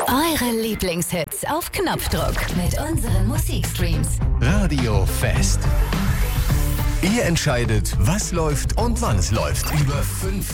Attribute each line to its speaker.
Speaker 1: Eure Lieblingshits auf Knopfdruck mit unseren Musikstreams.
Speaker 2: Radio Fest. Ihr entscheidet, was läuft und wann es läuft. Über 50